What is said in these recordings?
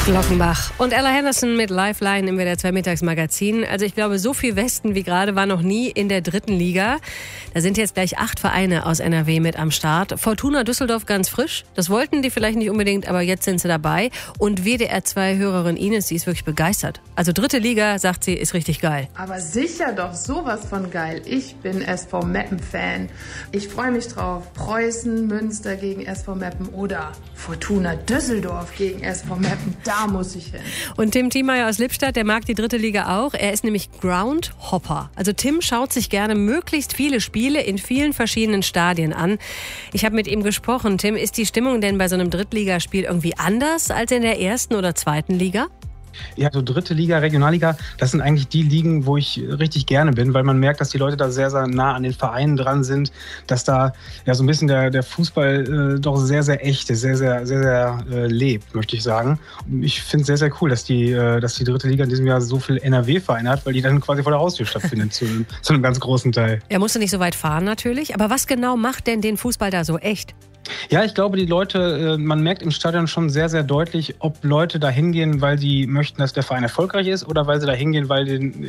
Glockenbach und Ella Henderson mit Lifeline im WDR 2 Mittagsmagazin. Also ich glaube, so viel Westen wie gerade war noch nie in der 3. Liga. Da sind jetzt gleich 8 Vereine aus NRW mit am Start. Fortuna Düsseldorf ganz frisch. Das wollten die vielleicht nicht unbedingt, aber jetzt sind sie dabei. Und WDR 2 Hörerin Ines, die ist wirklich begeistert. Also 3. Liga, sagt sie, ist richtig geil. Aber sicher doch, sowas von geil. Ich bin SV Meppen-Fan. Ich freue mich drauf. Preußen, Münster gegen SV Meppen oder Fortuna Düsseldorf gegen SV Meppen. Da muss ich hin. Und Tim Thiemeyer aus Lippstadt, der mag die 3. Liga auch. Er ist nämlich Groundhopper. Also Tim schaut sich gerne möglichst viele Spiele in vielen verschiedenen Stadien an. Ich habe mit ihm gesprochen. Tim, ist die Stimmung denn bei so einem Drittligaspiel irgendwie anders als in der 1. oder 2. Liga? Ja, so 3. Liga, Regionalliga, das sind eigentlich die Ligen, wo ich richtig gerne bin, weil man merkt, dass die Leute da sehr, sehr nah an den Vereinen dran sind, dass da ja so ein bisschen der Fußball doch sehr, sehr echt ist, sehr, sehr, sehr, sehr lebt, möchte ich sagen. Ich finde es sehr, sehr cool, dass die 3. Liga in diesem Jahr so viel NRW-Vereine hat, weil die dann quasi vor der Haustür stattfindet, zu einem ganz großen Teil. Er musste nicht so weit fahren natürlich, aber was genau macht denn den Fußball da so echt? Ja, ich glaube, die Leute, man merkt im Stadion schon sehr, sehr deutlich, ob Leute da hingehen, weil sie möchten, dass der Verein erfolgreich ist oder weil sie da hingehen, weil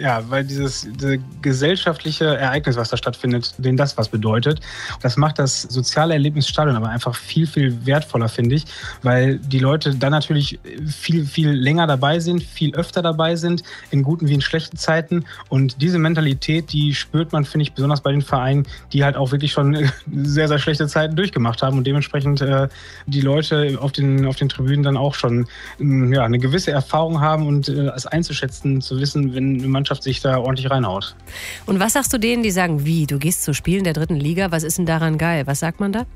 dieses gesellschaftliche Ereignis, was da stattfindet, denen das was bedeutet. Das macht das soziale Erlebnis Stadion aber einfach viel, viel wertvoller, finde ich, weil die Leute dann natürlich viel, viel länger dabei sind, viel öfter dabei sind, in guten wie in schlechten Zeiten. Und diese Mentalität, die spürt man, finde ich, besonders bei den Vereinen, die halt auch wirklich schon sehr, sehr schlechte Zeiten durchgemacht haben. Und dementsprechend die Leute auf den Tribünen dann auch schon eine gewisse Erfahrung haben und es einzuschätzen, zu wissen, wenn eine Mannschaft sich da ordentlich reinhaut. Und was sagst du denen, die sagen, wie, du gehst zu Spielen der 3. Liga, was ist denn daran geil? Was sagt man da?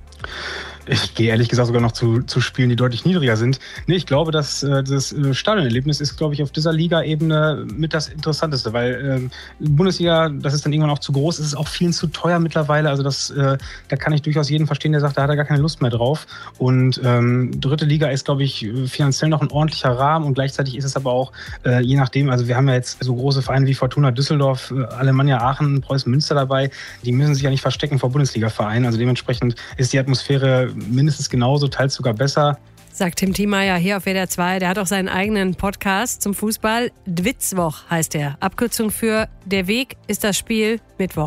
Ich gehe ehrlich gesagt sogar noch zu Spielen, die deutlich niedriger sind. Nee, ich glaube, dass das Stadionerlebnis ist, glaube ich, auf dieser Liga-Ebene mit das Interessanteste, weil Bundesliga, das ist dann irgendwann auch zu groß, es ist auch vielen zu teuer mittlerweile, also da kann ich durchaus jeden verstehen, der sagt, da hat er gar keine Lust mehr drauf. Und 3. Liga ist, glaube ich, finanziell noch ein ordentlicher Rahmen und gleichzeitig ist es aber auch, je nachdem, also wir haben ja jetzt so große Vereine wie Fortuna Düsseldorf, Alemannia Aachen, Preußen Münster dabei, die müssen sich ja nicht verstecken vor Bundesliga-Vereinen, also dementsprechend ist die Atmosphäre mindestens genauso, teils sogar besser. Sagt Tim Thiemeyer hier auf WDR 2. Der hat auch seinen eigenen Podcast zum Fußball. Dwitzwoch heißt er. Abkürzung für Der Weg ist das Spiel Mittwoch.